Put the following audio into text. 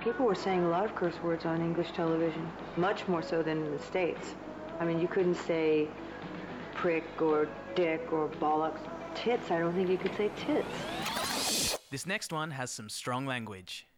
People were saying a lot of curse words on English television, much more so than in the States. I mean, you couldn't say prick or dick or bollocks. Tits, I don't think you could say tits. This next one has some strong language.